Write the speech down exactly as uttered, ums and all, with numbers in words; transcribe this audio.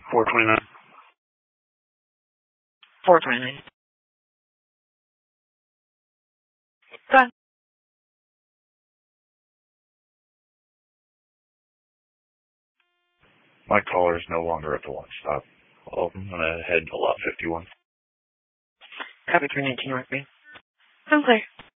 four twenty-nine. four twenty-nine. Done. My caller is no longer at the one stop. Well, I'm going to head to lot fifty-one. Copy three nineteen North Main. I'm clear.